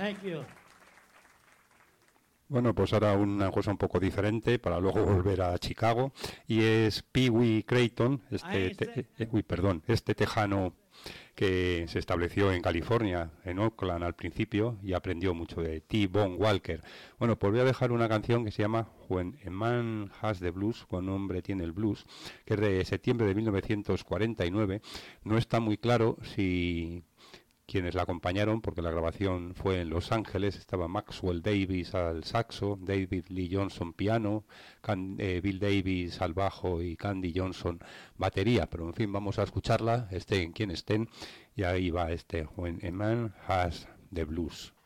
Thank you. Bueno, pues ahora una cosa un poco diferente para luego volver a Chicago, y es Pee Wee Creighton, este tejano que se estableció en California, en Oakland al principio, y aprendió mucho de T-Bone Walker. Bueno, pues voy a dejar una canción que se llama When a Man Has the Blues, cuando un hombre tiene el blues, que es de septiembre de 1949. No está muy claro si quienes la acompañaron, porque la grabación fue en Los Ángeles. Estaba Maxwell Davis al saxo, David Lee Johnson piano, Bill Davis al bajo y Candy Johnson batería. Pero en fin, vamos a escucharla, estén quien estén, y ahí va When a Man Has the Blues.